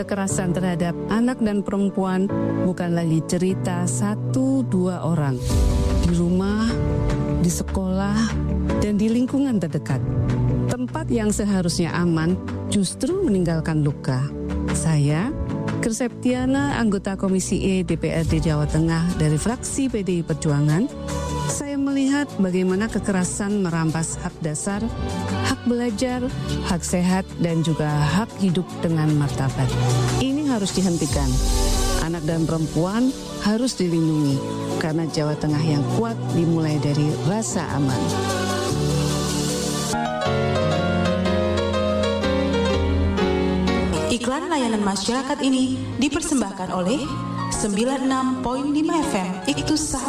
Kekerasan terhadap anak dan perempuan bukan lagi cerita 1-2 orang. Di rumah, di sekolah, dan di lingkungan terdekat. Tempat yang seharusnya aman justru meninggalkan luka. Saya, Kerseptiana, anggota Komisi E DPRD Jawa Tengah dari fraksi PDI Perjuangan, saya melihat bagaimana kekerasan merampas hak dasar, hak belajar, hak sehat, dan juga hak hidup dengan martabat. Ini harus dihentikan. Anak dan perempuan harus dilindungi, karena Jawa Tengah yang kuat dimulai dari rasa aman. Iklan layanan masyarakat ini dipersembahkan oleh 96.5 FM Iktus Sahabat